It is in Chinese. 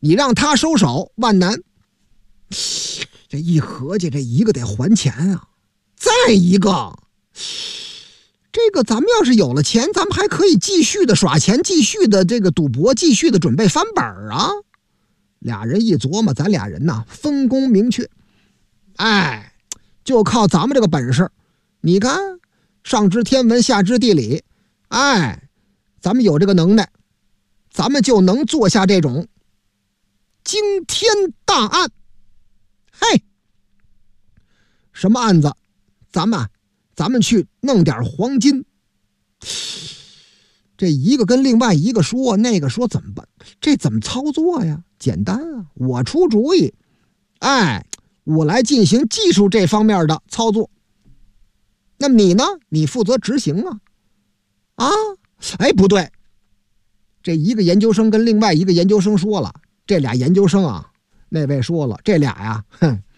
你让他收手万难。这一合计，这一个得还钱啊，再一个，这个咱们要是有了钱，咱们还可以继续的耍钱，继续的这个赌博，继续的准备翻本啊。俩人一琢磨，咱俩人呐分工明确，就靠咱们这个本事，你看上知天文下知地理，咱们有这个能耐，咱们就能做下这种惊天大案。嘿，什么案子？咱们去弄点黄金。这一个跟另外一个说，那个说怎么办？这怎么操作呀？简单啊，我出主意，我来进行技术这方面的操作。那么你呢？你负责执行啊？不对，这一个研究生跟另外一个研究生说了，这俩研究生啊，那位说了，这俩呀，